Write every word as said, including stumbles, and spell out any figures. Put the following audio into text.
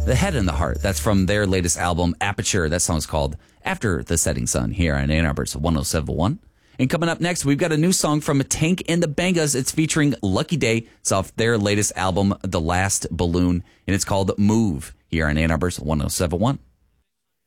The Head and the Heart. That's from their latest album, Aperture. That song's called After the Setting Sun here on Ann Arbor's one oh seven point one. And coming up next, we've got a new song from Tank and the Bangas. It's featuring Lucky Day. It's off their latest album, The Last Balloon, and it's called Move here on Ann Arbor's one oh seven point one.